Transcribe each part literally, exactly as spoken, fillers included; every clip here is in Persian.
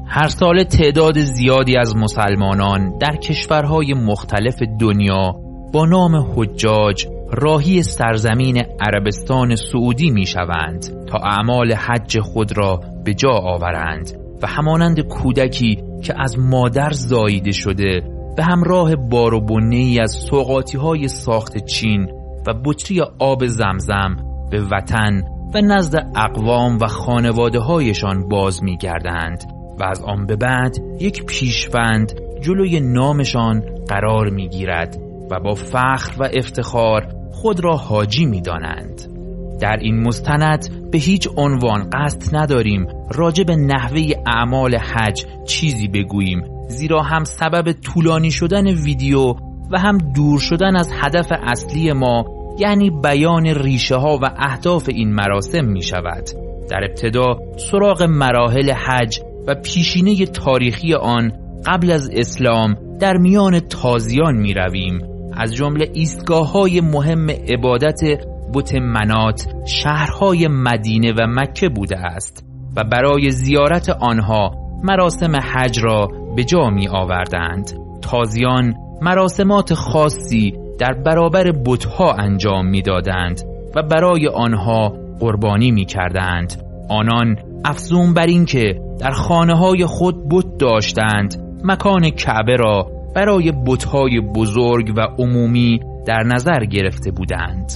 هر سال تعداد زیادی از مسلمانان در کشورهای مختلف دنیا با نام حجاج راهی سرزمین عربستان سعودی می شوند تا اعمال حج خود را به جا آورند و همانند کودکی که از مادر زاییده شده به همراه بار و بنه‌ای از سوغاتی‌های ساخت چین و بطری آب زمزم به وطن و نزد اقوام و خانواده‌هایشان باز می‌گردند و از آن به بعد یک پیشوند جلوی نامشان قرار می‌گیرد و با فخر و افتخار خود را حاجی می‌دانند. در این مستند به هیچ عنوان قصد نداریم راجع به نحوه اعمال حج چیزی بگوییم، زیرا هم سبب طولانی شدن ویدیو و هم دور شدن از هدف اصلی ما، یعنی بیان ریشه ها و اهداف این مراسم می شود. در ابتدا سراغ مراحل حج و پیشینه تاریخی آن قبل از اسلام در میان تازیان می رویم. از جمله ایستگاه های مهم عبادت بت منات شهرهای مدینه و مکه بوده است و برای زیارت آنها مراسم حج را به جا می آوردند. تازیان مراسمات خاصی در برابر بتها انجام می دادند و برای آنها قربانی می کردند. آنان افزون بر این که در خانه های خود بت داشتند، مکان کعبه را برای بتهای بزرگ و عمومی در نظر گرفته بودند.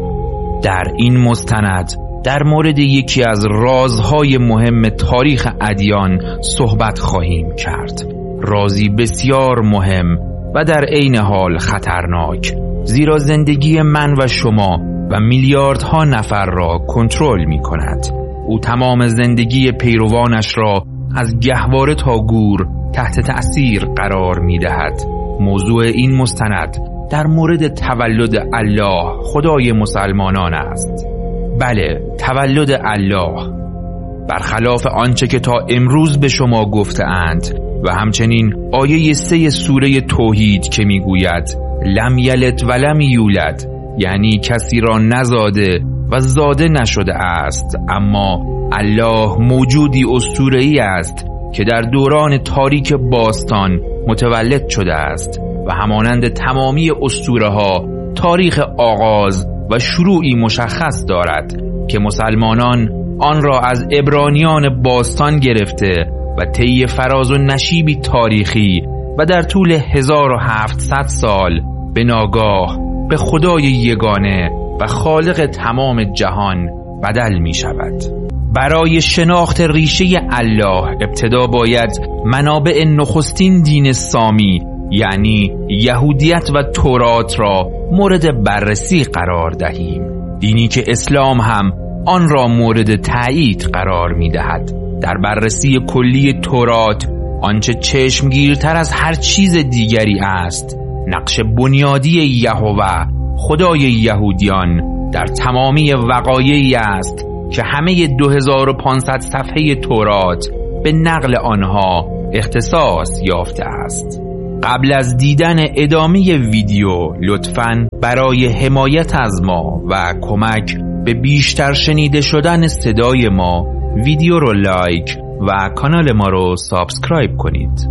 در این مستند در مورد یکی از رازهای مهم تاریخ ادیان صحبت خواهیم کرد. رازی بسیار مهم و در عین حال خطرناک، زیرا زندگی من و شما و میلیاردها نفر را کنترل می کند. او تمام زندگی پیروانش را از گهواره تا گور تحت تأثیر قرار می دهد. موضوع این مستند در مورد تولد الله خدای مسلمانان است. بله، تولد الله. برخلاف آنچه که تا امروز به شما گفته اند و همچنین آیه سه سوره توحید که میگوید لم یلد و لم یولد، یعنی کسی را نزاده و زاده نشده است، اما الله موجودی اسطوره‌ای است که در دوران تاریک باستان متولد شده است و همانند تمامی اسطوره‌ها تاریخ آغاز و شروعی مشخص دارد که مسلمانان آن را از عبرانیان باستان گرفته و طی فراز و نشیبی تاریخی و در طول هزار و هفتصد سال به ناگاه به خدای یگانه و خالق تمام جهان بدل می شود. برای شناخت ریشه الله ابتدا باید منابع نخستین دین سامی یعنی یهودیت و تورات را مورد بررسی قرار دهیم. دینی که اسلام هم آن را مورد تایید قرار می دهد. در بررسی کلی تورات آنچه چشمگیرتر از هر چیز دیگری است نقش بنیادی یهوه خدای یهودیان در تمامی وقایعی است که همه دو هزار و پانصد صفحه تورات به نقل آنها اختصاص یافته است. قبل از دیدن ادامه ویدیو لطفاً برای حمایت از ما و کمک به بیشتر شنیده شدن صدای ما ویدیو رو لایک و کانال ما رو سابسکرایب کنید.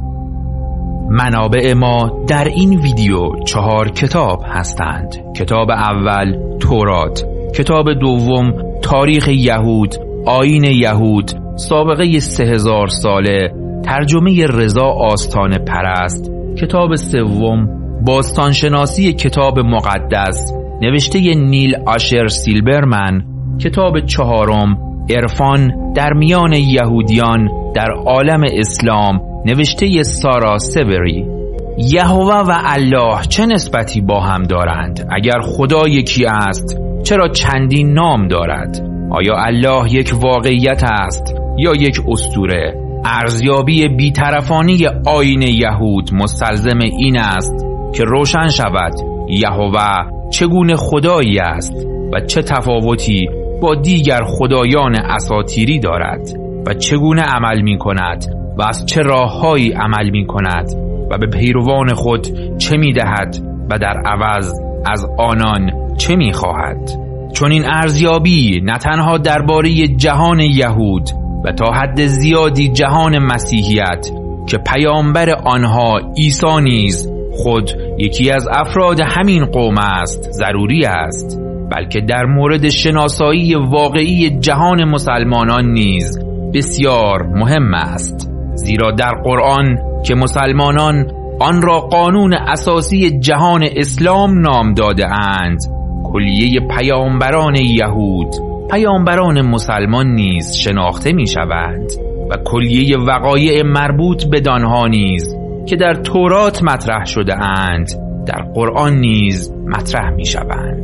منابع ما در این ویدیو چهار کتاب هستند. کتاب اول تورات، کتاب دوم تاریخ یهود، آیین یهود، سابقه سه هزار ساله، ترجمه رضا آستان پرست، کتاب سوم باستانشناسی کتاب مقدس نوشته نیل آشر سیلبرمن، کتاب چهارم عرفان در میان یهودیان در عالم اسلام نوشته سارا سوری. یهوه و الله چه نسبتی با هم دارند؟ اگر خدا یکی است چرا چندین نام دارد؟ آیا الله یک واقعیت است یا یک اسطوره؟ ارزیابی بی‌طرفانه آیین یهود مستلزم این است که روشن شود یهوه چگونه خدایی است و چه تفاوتی با دیگر خدایان اساطیری دارد و چگونه عمل می کند و از چه راههایی عمل می کند و به پیروان خود چه می دهد و در عوض از آنان چه می خواهد. چون این ارزیابی نه تنها درباره جهان یهود و تا حد زیادی جهان مسیحیت که پیامبر آنها عیسی نیز خود یکی از افراد همین قوم است ضروری است، بلکه در مورد شناسایی واقعی جهان مسلمانان نیز بسیار مهم است، زیرا در قرآن که مسلمانان آن را قانون اساسی جهان اسلام نام داده اند، کلیه پیامبران یهود پیامبران مسلمان نیز شناخته می شوند و کلیه وقایع مربوط بدانها نیز که در تورات مطرح شده اند در قرآن نیز مطرح می شوند.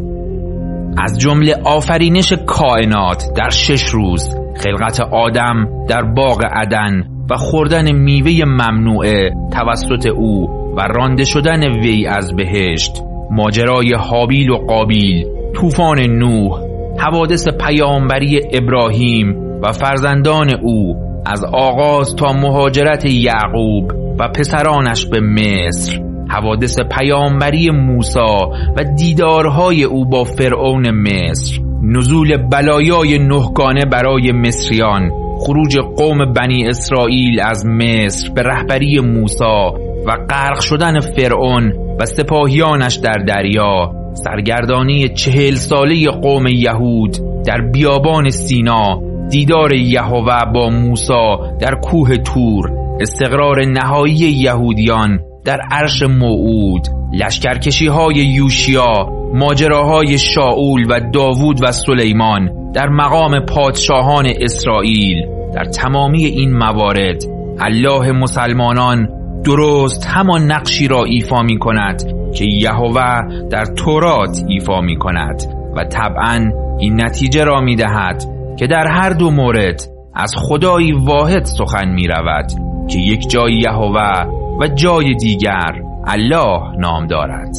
از جمله آفرینش کائنات در شش روز، خلقت آدم در باغ عدن و خوردن میوه ممنوعه توسط او و رانده شدن وی از بهشت، ماجرای هابیل و قابیل، طوفان نوح، حوادث پیامبری ابراهیم و فرزندان او از آغاز تا مهاجرت یعقوب و پسرانش به مصر، حوادث پیامبری موسی و دیدارهای او با فرعون مصر، نزول بلایای نهگانه برای مصریان، خروج قوم بنی اسرائیل از مصر به رهبری موسی و غرق شدن فرعون و سپاهیانش در دریا، سرگردانی چهل ساله قوم یهود در بیابان سینا، دیدار یهوه با موسی در کوه طور، استقرار نهایی یهودیان در عرش موعود، لشکرکشی های یوشیا، ماجراهای شاول و داوود و سلیمان در مقام پادشاهان اسرائیل. در تمامی این موارد الله مسلمانان درست همان نقشی را ایفا می کند که یهوه در تورات ایفا می کند و طبعا این نتیجه را می دهد که در هر دو مورد از خدایی واحد سخن می رود که یک جای یهوه و جای دیگر الله نام دارد.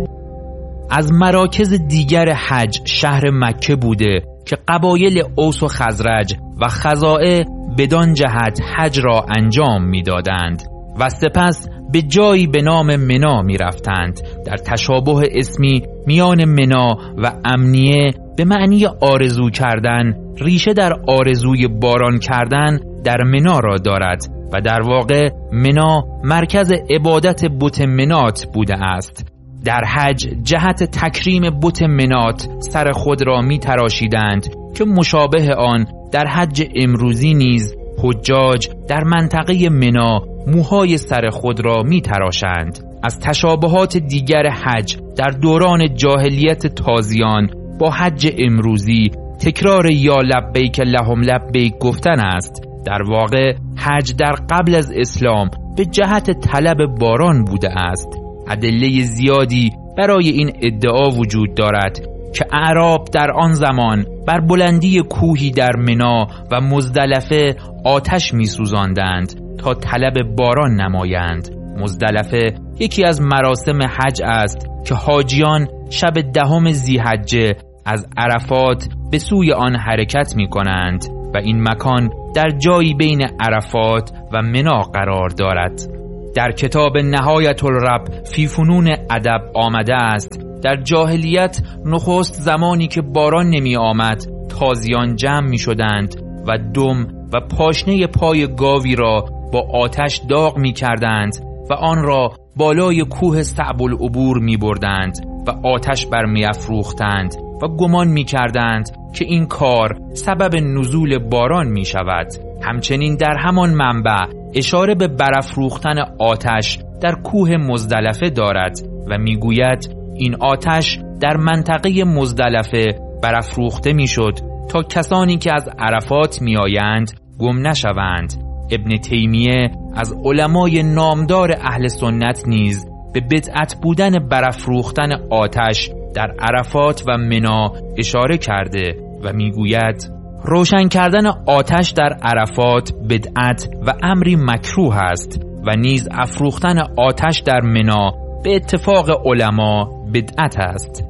از مراکز دیگر حج شهر مکه بوده که قبایل اوس و خزرج و خزاعه بدان جهت حج را انجام می دادند و سپس به جایی به نام منا می رفتند. در تشابه اسمی میان منا و امنیه به معنی آرزو کردن، ریشه در آرزوی باران کردن در منا را دارد و در واقع منا مرکز عبادت بت منات بوده است. در حج جهت تکریم بت منات سر خود را می تراشیدند که مشابه آن در حج امروزی نیز حجاج در منطقه منا موهای سر خود را می تراشند. از تشابهات دیگر حج در دوران جاهلیت تازیان با حج امروزی تکرار یا لبیک لهم لبیک گفتن است. در واقع حج در قبل از اسلام به جهت طلب باران بوده است. ادله زیادی برای این ادعا وجود دارد که اعراب در آن زمان بر بلندی کوهی در منا و مزدلفه آتش می سوزاندند تا طلب باران نمایند. مزدلفه یکی از مراسم حج است که حاجیان شب دهم ذی‌حجه از عرفات به سوی آن حرکت می کنند و این مکان در جایی بین عرفات و منا قرار دارد. در کتاب نهایت الرب فی فنون ادب آمده است در جاهلیت نخست زمانی که باران نمی آمد تازیان جمع می شدند و دم و پاشنه پای گاوی را با آتش داغ می کردند و آن را بالای کوه صعب العبور می بردند و آتش بر می افروختند و گمان می کردند که این کار سبب نزول باران می شود. همچنین در همان منبع اشاره به برافروختن آتش در کوه مزدلفه دارد و می گوید این آتش در منطقه مزدلفه برافروخته می شد تا کسانی که از عرفات می آیند گم نشوند. ابن تیمیه از علمای نامدار اهل سنت نیز به بدعت بودن برافروختن آتش در عرفات و منا اشاره کرده و میگوید روشن کردن آتش در عرفات بدعت و امری مکروه است و نیز افروختن آتش در منا به اتفاق علما بدعت است.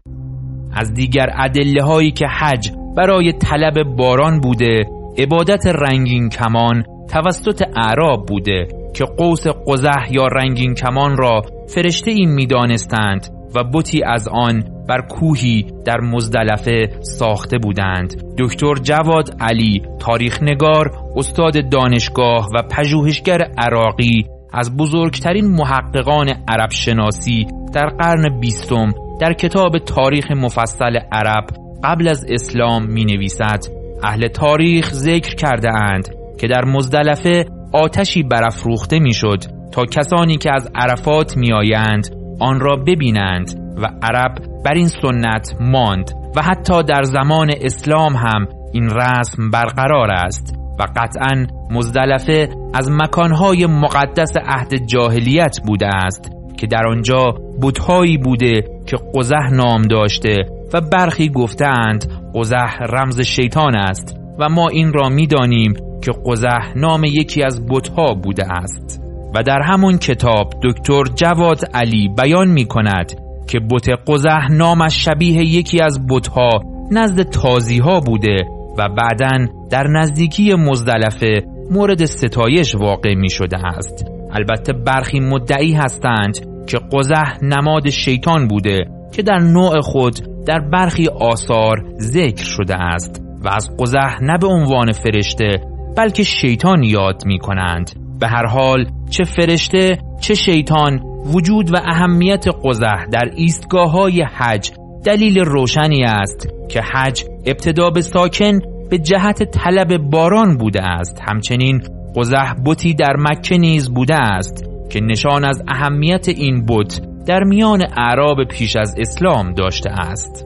از دیگر ادله هایی که حج برای طلب باران بوده عبادت رنگین کمان توسط اعراب بوده که قوس قزح یا رنگین کمان را فرشته این می دانستند و بتی از آن بر کوهی در مزدلفه ساخته بودند. دکتر جواد علی، تاریخ نگار، استاد دانشگاه و پژوهشگر عراقی، از بزرگترین محققان عرب شناسی در قرن بیستم، در کتاب تاریخ مفصل عرب قبل از اسلام می نویسد: اهل تاریخ ذکر کرده اند که در مزدلفه آتشی برافروخته می شد تا کسانی که از عرفات می آیند آن را ببینند و عرب بر این سنت ماند و حتی در زمان اسلام هم این رسم برقرار است و قطعاً مزدلفه از مکانهای مقدس عهد جاهلیت بوده است که در آنجا بت‌هایی بوده که قزح نام داشته و برخی گفتند قزح رمز شیطان است و ما این را می‌دانیم که قزح نام یکی از بت‌ها بوده است. و در همون کتاب دکتر جواد علی بیان می‌کند که بت قزح نامش شبیه یکی از بت‌ها نزد تازی‌ها بوده و بعداً در نزدیکی مزدلفه مورد ستایش واقع می شده است. البته برخی مدعی هستند که قزح نماد شیطان بوده که در نوع خود در برخی آثار ذکر شده است و از قزح نه به عنوان فرشته بلکه شیطان یاد می کنند. به هر حال چه فرشته چه شیطان، وجود و اهمیت قزح در ایستگاه‌های حج دلیل روشنی است که حج ابتدا به ساکن به جهت طلب باران بوده است. همچنین قزح بتی در مکه نیز بوده است که نشان از اهمیت این بت در میان اعراب پیش از اسلام داشته است.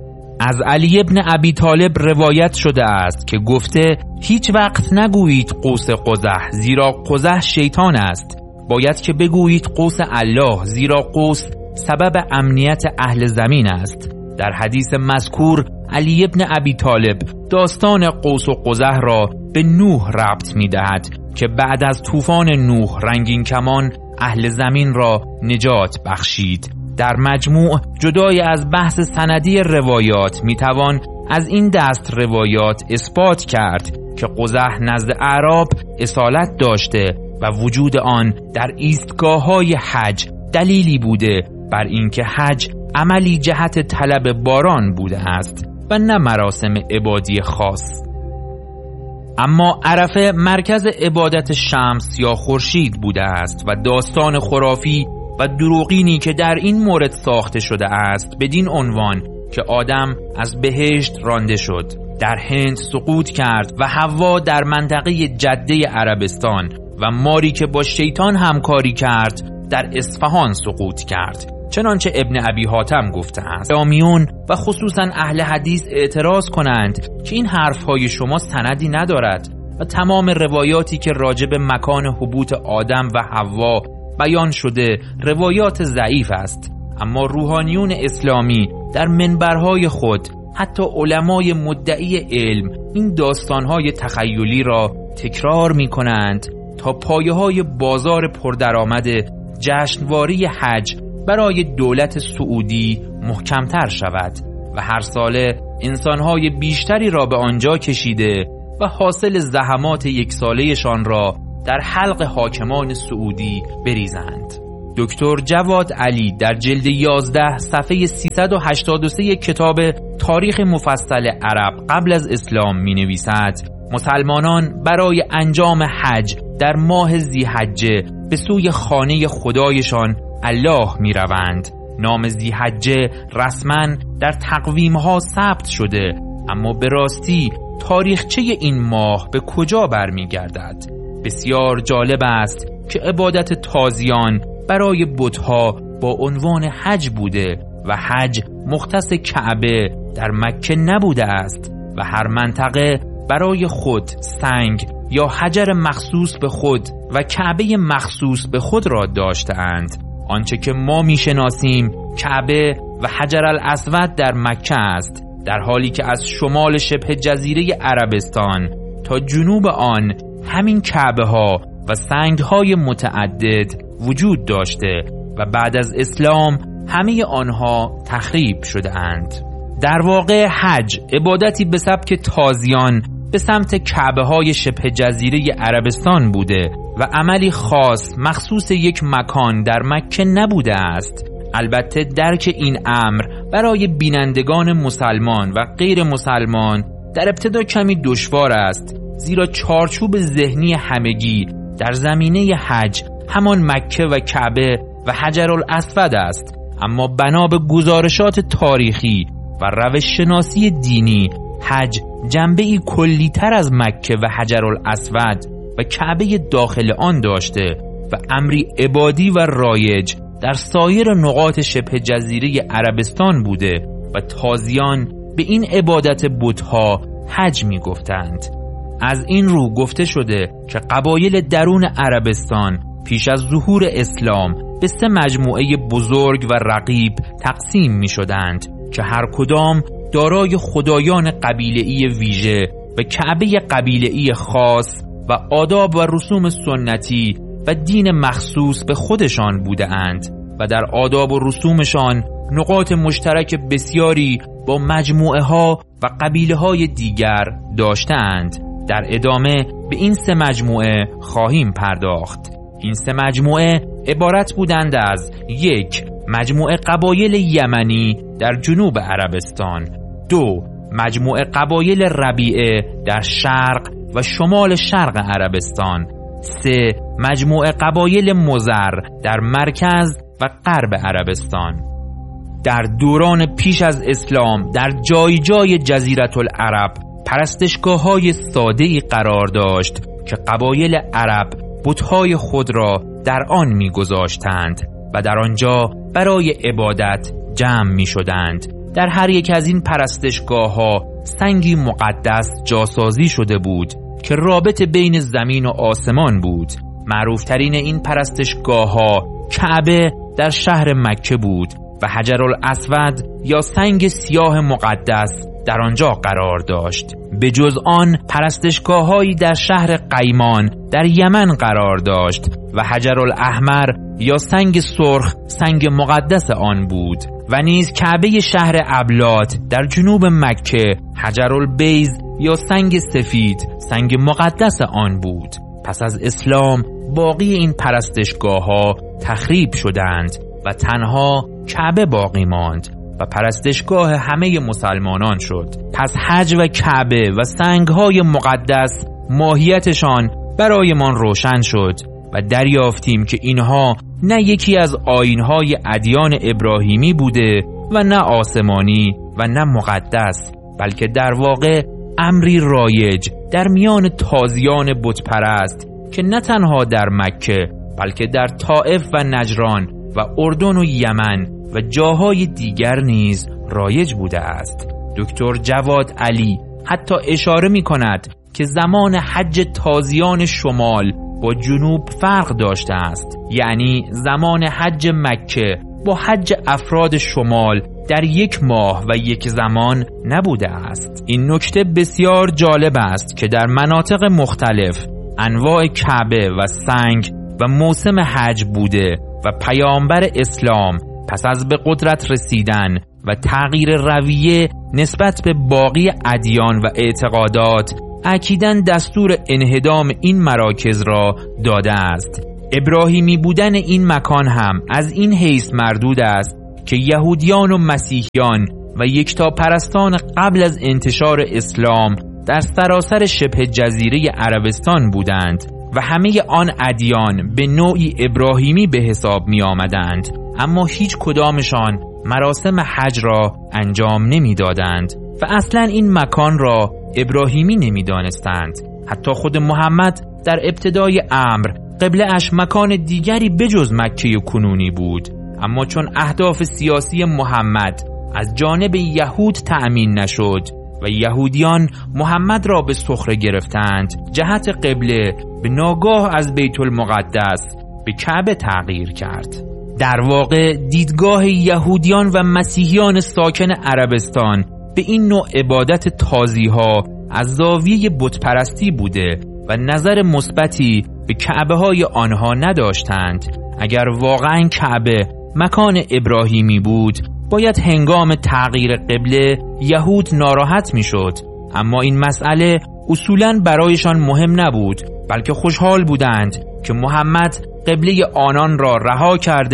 از علی ابن ابی طالب روایت شده است که گفته: هیچ وقت نگویید قوس قزح، زیرا قزح شیطان است. باید که بگویید قوس الله، زیرا قوس سبب امنیت اهل زمین است. در حدیث مذکور علی ابن ابی طالب داستان قوس و قزح را به نوح ربط می دهد که بعد از طوفان نوح رنگین کمان اهل زمین را نجات بخشید. در مجموع جدای از بحث سندی روایات می توان از این دست روایات اثبات کرد که قزح نزد اعراب اصالت داشته و وجود آن در ایستگاه‌های حج دلیلی بوده بر اینکه حج عملی جهت طلب باران بوده است و نه مراسم عبادی خاص. اما عرفه مرکز عبادت شمس یا خورشید بوده است و داستان خرافی و دروغینی که در این مورد ساخته شده است بدین عنوان که آدم از بهشت رانده شد، در هند سقوط کرد و حوا در منطقه جده عربستان و ماری که با شیطان همکاری کرد در اصفهان سقوط کرد، چنانچه ابن ابی حاتم گفته است. رامیون و خصوصا اهل حدیث اعتراض کنند که این حرفهای شما سندی ندارد و تمام روایاتی که راجع به مکان حبوط آدم و حوا بیان شده روایات ضعیف است. اما روحانیون اسلامی در منبرهای خود، حتی علمای مدعی علم، این داستانهای تخیلی را تکرار می کنند تا پایه های بازار پردرآمد جشنواری حج برای دولت سعودی محکمتر شود و هر ساله انسانهای بیشتری را به آنجا کشیده و حاصل زحمات یک سالهشان را در حلق حاکمان سعودی بریزند. دکتر جواد علی در جلد یازده صفحه سیصد و هشتاد و سه کتاب تاریخ مفصل عرب قبل از اسلام می نویسد: مسلمانان برای انجام حج در ماه ذی‌حجه به سوی خانه خدایشان الله می روند. نام ذی‌حجه رسما در تقویم‌ها ثبت شده، اما به راستی تاریخچه این ماه به کجا برمی گردد؟ بسیار جالب است که عبادت تازیان برای بت‌ها با عنوان حج بوده و حج مختص کعبه در مکه نبوده است و هر منطقه برای خود سنگ یا حجر مخصوص به خود و کعبه مخصوص به خود را داشته‌اند. آنچه که ما میشناسیم کعبه و حجر الاسود در مکه است، در حالی که از شمال شبه جزیره عربستان تا جنوب آن همین کعبه ها و سنگ های متعدد وجود داشته و بعد از اسلام همه آنها تخریب شده اند. در واقع حج عبادتی به سبک تازیان به سمت کعبه های شبه جزیره عربستان بوده و عملی خاص مخصوص یک مکان در مکه نبوده است. البته درک این امر برای بینندگان مسلمان و غیر مسلمان در ابتدا کمی دشوار است، زیرا چارچوب ذهنی همگی در زمینه حج همان مکه و کعبه و حجرالاسود است. اما بنا به گزارشات تاریخی و روش شناسی دینی، حج جنبه‌ای کلی‌تر از مکه و حجرالاسود و کعبه داخل آن داشته و امری عبادی و رایج در سایر نقاط شبه جزیره عربستان بوده و تازیان به این عبادت بت‌ها حج می گفتند. از این رو گفته شده که قبایل درون عربستان پیش از ظهور اسلام به سه مجموعه بزرگ و رقیب تقسیم می شدند که هر کدام دارای خدایان قبیله‌ای ویژه و کعبه قبیله‌ای خاص و آداب و رسوم سنتی و دین مخصوص به خودشان بوده اند و در آداب و رسومشان نقاط مشترک بسیاری با مجموعه ها و قبیله های دیگر داشتند. در ادامه به این سه مجموعه خواهیم پرداخت. این سه مجموعه عبارت بودند از: یک، مجموعه قبایل یمنی در جنوب عربستان. دو، مجموعه قبایل ربیعه در شرق و شمال شرق عربستان. سه، مجموعه قبایل مزر در مرکز و غرب عربستان. در دوران پیش از اسلام در جای جای جزیره العرب پرستشگاه‌های ساده‌ای قرار داشت که قبایل عرب بت‌های خود را در آن می‌گذاشتند و در آنجا برای عبادت جمع می‌شدند. در هر یک از این پرستشگاه‌ها سنگی مقدس جاسازی شده بود که رابط بین زمین و آسمان بود. معروفترین این پرستشگاه‌ها کعبه در شهر مکه بود و حجرالاسود یا سنگ سیاه مقدس در آنجا قرار داشت. به جز آن پرستشگاه‌هایی در شهر قیمان در یمن قرار داشت و حجرالاحمر یا سنگ سرخ سنگ مقدس آن بود و نیز کعبه شهر ابلات در جنوب مکه حجرالبیض یا سنگ سفید سنگ مقدس آن بود. پس از اسلام باقی این پرستشگاه‌ها تخریب شدند و تنها کعبه باقی ماند و پرستشگاه همه مسلمانان شد. پس حج و کعبه و سنگ‌های مقدس ماهیتشان برایمان روشن شد و دریافتیم که اینها نه یکی از آیین‌های ادیان ابراهیمی بوده و نه آسمانی و نه مقدس، بلکه در واقع امری رایج در میان تازیان بتپرست که نه تنها در مکه بلکه در طائف و نجران و اردن و یمن و جاهای دیگر نیز رایج بوده است. دکتر جواد علی حتی اشاره می کند که زمان حج تازیان شمال با جنوب فرق داشته است، یعنی زمان حج مکه با حج افراد شمال در یک ماه و یک زمان نبوده است. این نکته بسیار جالب است که در مناطق مختلف انواع کعبه و سنگ و موسم حج بوده و پیامبر اسلام پس از به قدرت رسیدن و تغییر رویه نسبت به باقی ادیان و اعتقادات اکیداً دستور انهدام این مراکز را داده است. ابراهیمی بودن این مکان هم از این حیث مردود است که یهودیان و مسیحیان و یکتا پرستان قبل از انتشار اسلام در سراسر شبه جزیره عربستان بودند و همه آن ادیان به نوعی ابراهیمی به حساب می آمدند، اما هیچ کدامشان مراسم حج را انجام نمی دادند و اصلا این مکان را ابراهیمی نمی دانستند. حتی خود محمد در ابتدای امر قبله اش مکان دیگری بجز مکه کنونی بود، اما چون اهداف سیاسی محمد از جانب یهود تأمین نشد و یهودیان محمد را به سخره گرفتند، جهت قبله به ناگاه از بیت المقدس به کعبه تغییر کرد. در واقع دیدگاه یهودیان و مسیحیان ساکن عربستان به این نوع عبادت تازیها از زاویه بتپرستی بوده و نظر مثبتی به کعبه های آنها نداشتند. اگر واقعا کعبه مکان ابراهیمی بود باید هنگام تغییر قبله یهود ناراحت می شد، اما این مسئله اصولاً برایشان مهم نبود، بلکه خوشحال بودند که محمد قبله آنان را رها کرده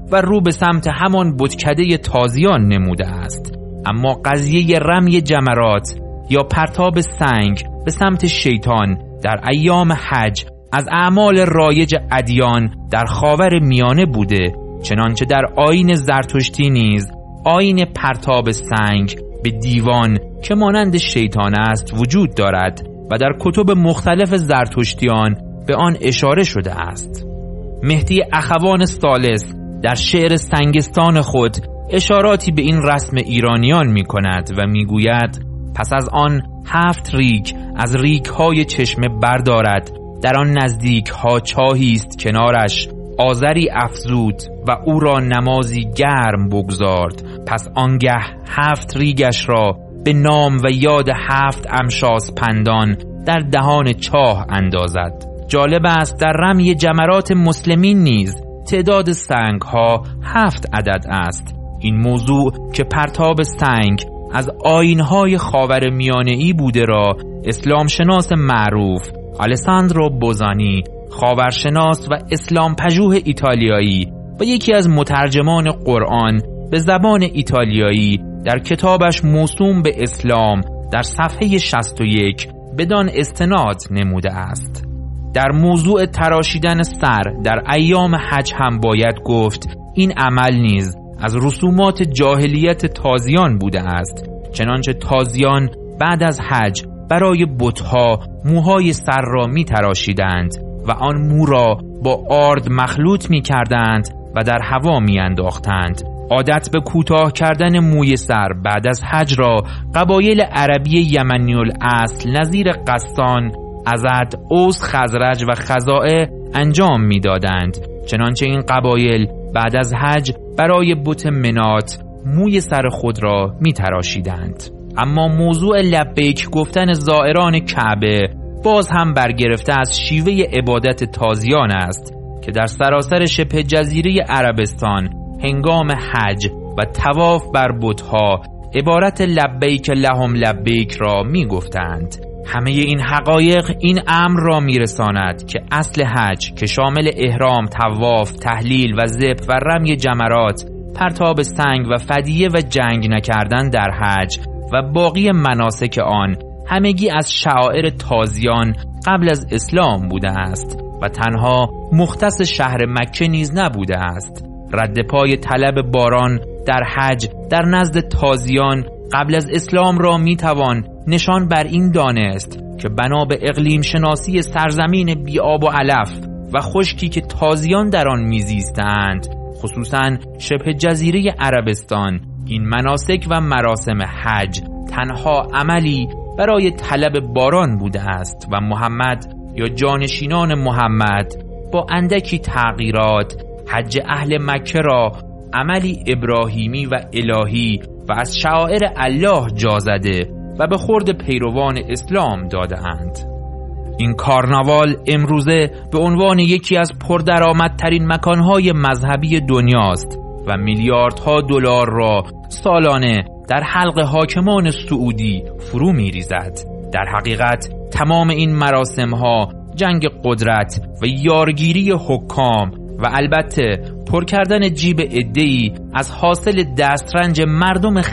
و رو به سمت همان بتکده تازیان نموده است. اما قضیه رمی جمرات یا پرتاب سنگ به سمت شیطان در ایام حج از اعمال رایج ادیان در خاور میانه بوده، چنانچه در آیین زرتشتی نیز آیین پرتاب سنگ به دیوان که مانند شیطان است وجود دارد و در کتب مختلف زرتشتیان به آن اشاره شده است. مهدی اخوان ثالث در شعر سنگستان خود اشاراتی به این رسم ایرانیان می کند و می گوید پس از آن هفت ریگ از ریگ‌های چشمه بردارد، در آن نزدیک‌ها چاهی است کنارش، آذری افزود و او را نمازی گرم بگذارد. پس آنگه هفت ریگش را به نام و یاد هفت امشاس پندان در دهان چاه اندازد. جالب است در رمی جمرات مسلمین نیز تعداد سنگ ها هفت عدد است. این موضوع که پرتاب سنگ از آیین‌های خاور میانه‌ای بوده را اسلام شناس معروف آلساندرو بوزانی، خاورشناس و اسلام پژوه ایتالیایی و یکی از مترجمان قرآن به زبان ایتالیایی در کتابش موسوم به اسلام در صفحه شصت و یک بدان استناد نموده است. در موضوع تراشیدن سر در ایام حج هم باید گفت این عمل نیز از رسومات جاهلیت تازیان بوده است، چنانچه تازیان بعد از حج برای بت‌ها موهای سر را می تراشیدند و آن مو را با آرد مخلوط می کردند و در هوا می انداختند. عادت به کوتاه کردن موی سر بعد از حج را قبایل عربی یمنی الاصل نظیر قسطان، ازد، اوس، خزرج و خزاعه انجام می دادند. چنانچه این قبایل بعد از حج برای بت منات موی سر خود را می تراشیدند. اما موضوع لبیک گفتن زائران کعبه باز هم برگرفته از شیوه عبادت تازیان است که در سراسر شبه جزیره عربستان هنگام حج و طواف بر بت‌ها عبارت لبیک لهم لبیک را می گفتند. همه این حقایق این امر را می رساند که اصل حج که شامل احرام، طواف، تحلیل و ذبح و رمی جمرات، پرتاب سنگ و فدیه و جنگ نکردن در حج و باقی مناسک آن همگی از شعائر تازیان قبل از اسلام بوده است و تنها مختص شهر مکه نیز نبوده است. رد پای طلب باران در حج در نزد تازیان قبل از اسلام را می توان نشان بر این دانست که بنا به اقلیم شناسی سرزمین بی آب و علف و خشکی که تازیان در آن میزیستند، خصوصا شبه جزیره عربستان، این مناسک و مراسم حج تنها عملی برای طلب باران بوده است و محمد یا جانشینان محمد با اندکی تغییرات حج اهل مکه را عملی ابراهیمی و الهی و از شعائر الله جا زده و به خورد پیروان اسلام داده اند. این کارناوال امروزه به عنوان یکی از پردرآمدترین مکانهای مذهبی دنیاست و میلیاردها دلار را سالانه در حلق حاکمان سعودی فرو می‌ریزد. در حقیقت تمام این مراسم‌ها جنگ قدرت و یارگیری حکام و البته پر کردن جیب عده‌ای از حاصل دسترنج مردم